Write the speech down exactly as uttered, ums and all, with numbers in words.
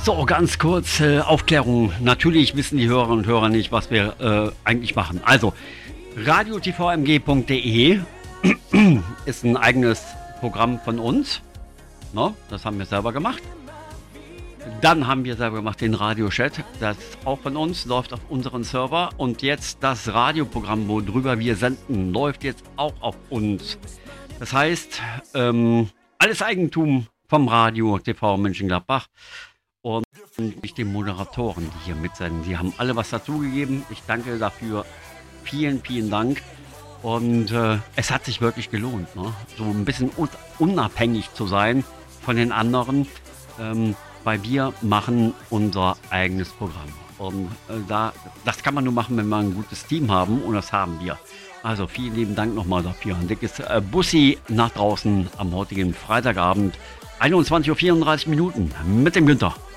So, ganz kurz äh, Aufklärung. Natürlich wissen die Hörer und Hörer nicht, was wir äh, eigentlich machen. Also, radio t v m g punkt d e ist ein eigenes Programm von uns. No, das haben wir selber gemacht. Dann haben wir selber gemacht den Radiochat. Das ist auch von uns, läuft auf unseren Server. Und jetzt das Radioprogramm, worüber wir senden, läuft jetzt auch auf uns. Das heißt, ähm, alles Eigentum vom Radio T V Mönchengladbach. Und nicht den Moderatoren, die hier mitsenden. Sie haben alle was dazugegeben. Ich danke dafür. Vielen, vielen Dank. Und äh, es hat sich wirklich gelohnt, ne? So ein bisschen un- unabhängig zu sein von den anderen, ähm, weil wir machen unser eigenes Programm. Und äh, da, das kann man nur machen, wenn wir ein gutes Team haben, und das haben wir. Also vielen lieben Dank nochmal dafür. Ein dickes äh, Bussi nach draußen am heutigen Freitagabend. einundzwanzig Uhr vierunddreißig Minuten mit dem Günther.